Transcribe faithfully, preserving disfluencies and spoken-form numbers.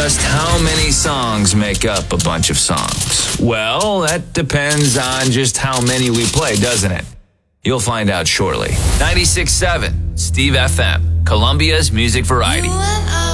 Just how many songs make up a bunch of songs? Well, that depends on just how many we play, doesn't it? You'll find out shortly. ninety-six point seven, Steve F M, Columbia's music variety.